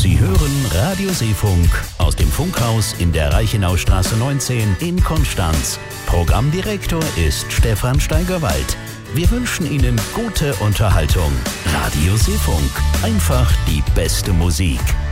Sie hören Radio Seefunk aus dem Funkhaus in der Reichenaustraße 19 in Konstanz. Programmdirektor ist Stefan Steigerwald. Wir wünschen Ihnen gute Unterhaltung. Radio Seefunk, einfach die beste Musik.